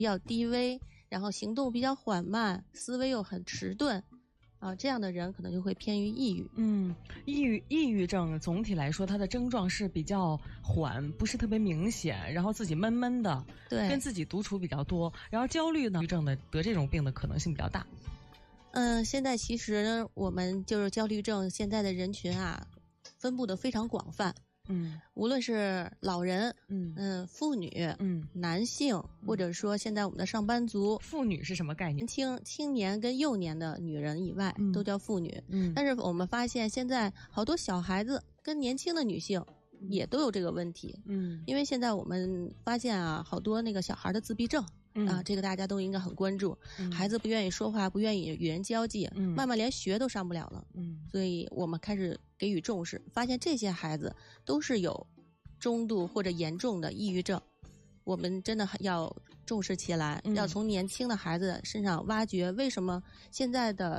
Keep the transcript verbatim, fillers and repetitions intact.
比较低微，然后行动比较缓慢，思维又很迟钝啊，这样的人可能就会偏于抑郁。 嗯，抑郁抑郁症总体来说，它的症状是比较缓，不是特别明显，然后自己闷闷的， 对， 跟自己独处比较多。然后焦虑呢，抑郁症的得这种病的可能性比较大。 嗯，现在其实我们就是焦虑症现在的人群啊，分布的非常广泛。 嗯， 无论是老人， 嗯嗯，妇女， 嗯， 男性，或者说现在我们的上班族， 妇女是什么概念？ 年轻青年跟幼年的女人以外， 嗯、 都叫妇女。 嗯， 但是我们发现现在好多小孩子跟年轻的女性也都有这个问题。 嗯， 因为现在我们发现啊，好多那个小孩的自闭症。 嗯、 啊，这个大家都应该很关注。 嗯、 孩子不愿意说话，不愿意与人交际， 嗯、 慢慢连学都上不了了。 嗯， 所以我们开始给予重视，发现这些孩子都是有中度或者严重的抑郁症。我们真的要重视起来， 嗯、 要从年轻的孩子身上挖掘为什么现在的